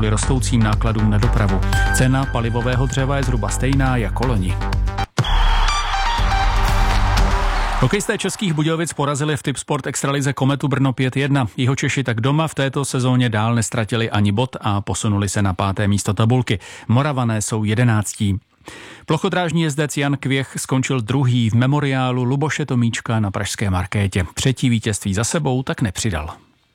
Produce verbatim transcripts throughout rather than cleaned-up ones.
kvůli rostoucím nákladům na dopravu. Cena palivového dřeva je zhruba stejná jako loni. Hokejisté Českých Budějovic porazili v Tipsport extralize Kometu Brno pět jedna. Jihočeši tak doma v této sezóně dál nestratili ani bod a posunuli se na páté místo tabulky. Moravané jsou jedenáctí. Plochodrážní jezdec Jan Kvěch skončil druhý v memoriálu Luboše Tomíčka na pražské Markétě. Třetí vítězství za sebou tak nepřidal.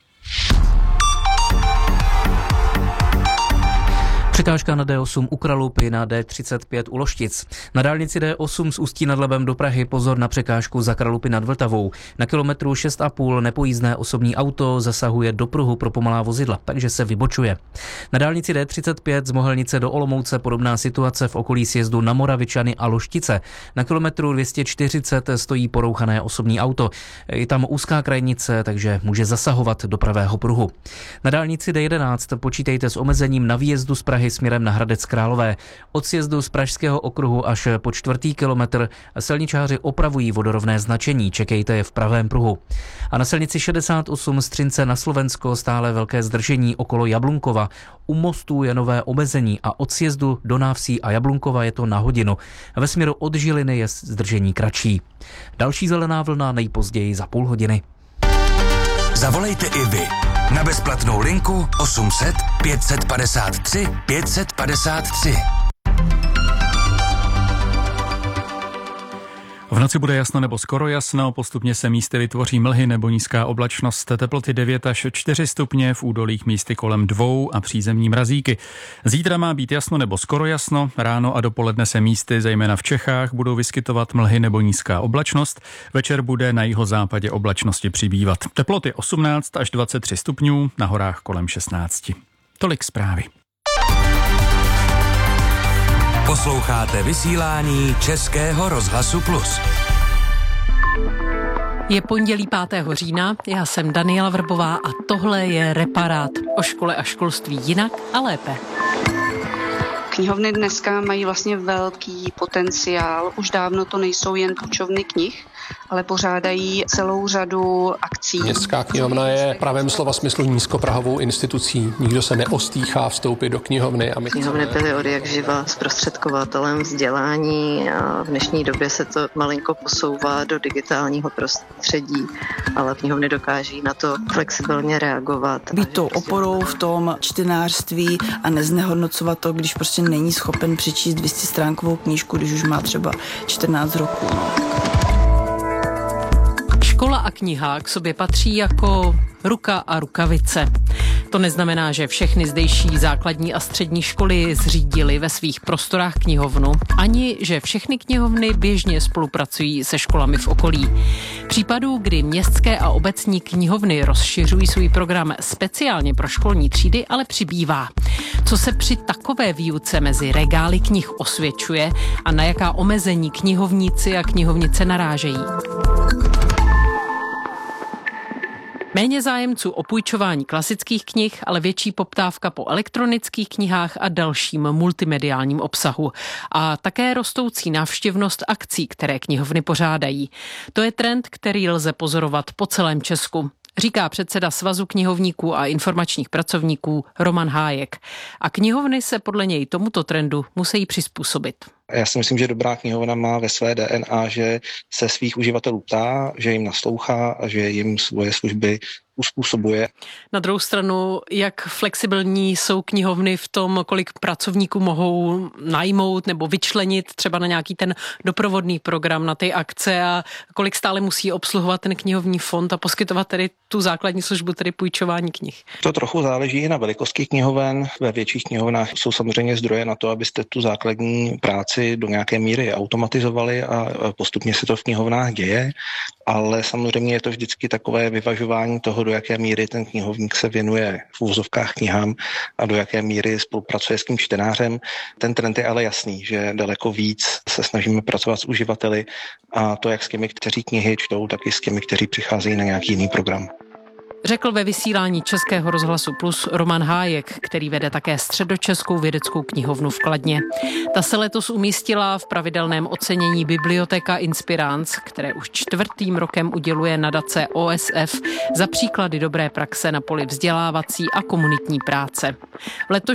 Překážka na D osm u Kralupy, na D třicet pět u Loštic. Na dálnici D osm z Ústí nad Labem do Prahy pozor na překážku za Kralupy nad Vltavou. Na kilometru šest a půl nepojízdné osobní auto zasahuje do pruhu pro pomalá vozidla, takže se vybočuje. Na dálnici D třicet pět z Mohelnice do Olomouce podobná situace v okolí sjezdu na Moravičany a Loštice. Na kilometru dvě stě čtyřicet stojí porouchané osobní auto. Je tam úzká krajnice, takže může zasahovat do pravého pruhu. Na dálnici D jedenáct počítejte s omezením na výjezdu z Prahy směrem na Hradec Králové. Od sjezdu z Pražského okruhu až po čtvrtý kilometr silničáři opravují vodorovné značení, čekejte je v pravém pruhu. A na silnici šedesát osm z Třince na Slovensko stále velké zdržení okolo Jablunkova. U mostů je nové omezení a od sjezdu do Návsí a Jablunkova je to na hodinu. Ve směru od Žiliny je zdržení kratší. Další zelená vlna nejpozději za půl hodiny. Zavolejte i vy na bezplatnou linku osm set pět set padesát tři pět set padesát tři. V noci bude jasno nebo skoro jasno, postupně se místy vytvoří mlhy nebo nízká oblačnost, teploty devět až čtyři stupně, v údolích místy kolem dvou a přízemní mrazíky. Zítra má být jasno nebo skoro jasno, ráno a dopoledne se místy, zejména v Čechách, budou vyskytovat mlhy nebo nízká oblačnost, večer bude na jihozápadě oblačnosti přibývat. Teploty osmnáct až dvacet tři stupňů, na horách kolem šestnáct. Tolik zprávy. Posloucháte vysílání Českého rozhlasu Plus. Je pondělí pátého října, já jsem Daniela Vrbová a tohle je Reparát. O škole a školství jinak a lépe. Knihovny dneska mají vlastně velký potenciál. Už dávno to nejsou jen půjčovny knih, ale pořádají celou řadu akcí. Městská knihovna je v pravém slova smyslu nízkoprahovou institucí. Nikdo se neostýchá vstoupit do knihovny. A my... Knihovny byly od jak živa zprostředkovatelem vzdělání a v dnešní době se to malinko posouvá do digitálního prostředí, ale knihovny dokáží na to flexibilně reagovat. Být to oporou v tom čtenářství a neznehodnocovat to, když prostě není schopen přečíst dvě stě stránkovou knížku, když už má třeba čtrnáct roků. No. Škola a kniha k sobě patří jako ruka a rukavice. To neznamená, že všechny zdejší základní a střední školy zřídily ve svých prostorách knihovnu, ani že všechny knihovny běžně spolupracují se školami v okolí. Případů, kdy městské a obecní knihovny rozšiřují svůj program speciálně pro školní třídy, ale přibývá. Co se při takové výuce mezi regály knih osvědčuje a na jaká omezení knihovníci a knihovnice narážejí? Méně zájemců o půjčování klasických knih, ale větší poptávka po elektronických knihách a dalším multimediálním obsahu. A také rostoucí návštěvnost akcí, které knihovny pořádají. To je trend, který lze pozorovat po celém Česku, říká předseda Svazu knihovníků a informačních pracovníků Roman Hájek. A knihovny se podle něj tomuto trendu musí přizpůsobit. Já si myslím, že dobrá knihovna má ve své D N A, že se svých uživatelů ptá, že jim naslouchá a že jim svoje služby uspůsobuje. Na druhou stranu, jak flexibilní jsou knihovny v tom, kolik pracovníků mohou najmout nebo vyčlenit třeba na nějaký ten doprovodný program, na ty akce a kolik stále musí obsluhovat ten knihovní fond a poskytovat tedy tu základní službu, tedy půjčování knih. To trochu záleží i na velikosti knihoven. Ve větších knihovnách jsou samozřejmě zdroje na to, abyste tu základní práci do nějaké míry automatizovali a postupně se to v knihovnách děje, ale samozřejmě je to vždycky takové vyvažování toho, do jaké míry ten knihovník se věnuje v uvozovkách knihám a do jaké míry spolupracuje s tím čtenářem. Ten trend je ale jasný, že daleko víc se snažíme pracovat s uživateli a to jak s těmi, kteří knihy čtou, tak i s těmi, kteří přicházejí na nějaký jiný program. Řekl ve vysílání Českého rozhlasu Plus Roman Hájek, který vede také Středočeskou vědeckou knihovnu v Kladně. Ta se letos umístila v pravidelném ocenění Biblioteka Inspirans, které už čtvrtým rokem uděluje nadace O S F za příklady dobré praxe na poli vzdělávací a komunitní práce. V